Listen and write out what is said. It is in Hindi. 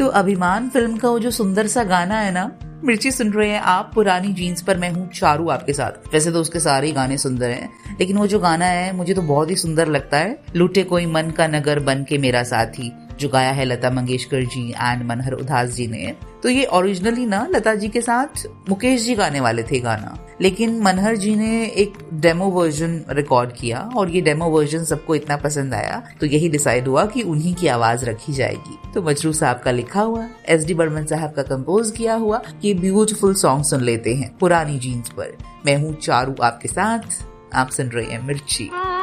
तो अभिमान फिल्म का वो जो सुंदर सा गाना है ना, मिर्ची सुन रहे हैं आप, पुरानी जीन्स पर मैं हूँ चारू आपके साथ। वैसे तो उसके सारे ही गाने सुंदर हैं, लेकिन वो जो गाना है मुझे तो बहुत ही सुंदर लगता है। लूटे कोई मन का नगर बन के मेरा साथी, जो गाया है लता मंगेशकर जी एंड मनहर उदास जी ने। तो ये ओरिजिनली ना लता जी के साथ मुकेश जी गाने वाले थे गाना, लेकिन मनहर जी ने एक डेमो वर्जन रिकॉर्ड किया और ये डेमो वर्जन सबको इतना पसंद आया तो यही डिसाइड हुआ कि उन्हीं की आवाज रखी जाएगी। तो मजरू साहब का लिखा हुआ, SD बर्मन साहब का कंपोज किया हुआ ये ब्यूटीफुल सॉन्ग सुन लेते हैं, पुरानी जीन्स पर मैं हूँ चारू आपके साथ। आप सुन रहे हैं मिर्ची।